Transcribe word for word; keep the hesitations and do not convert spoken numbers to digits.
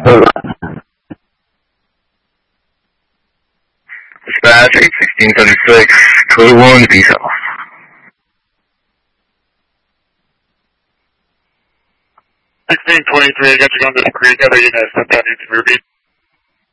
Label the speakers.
Speaker 1: Dispatch eight sixteen seventy-six, code one, V south.
Speaker 2: sixteen twenty-three, I got you going to the creek. Other units, step down into repeat.